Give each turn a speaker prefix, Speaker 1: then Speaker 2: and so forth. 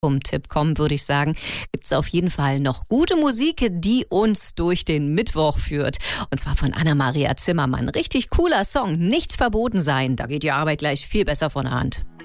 Speaker 1: Tipp kommen, würde ich sagen, gibt es auf jeden Fall noch gute Musik, die uns durch den Mittwoch führt. Und zwar von Anna-Maria Zimmermann. Richtig cooler Song. Nichts verboten sein. Da geht die Arbeit gleich viel besser von der Hand.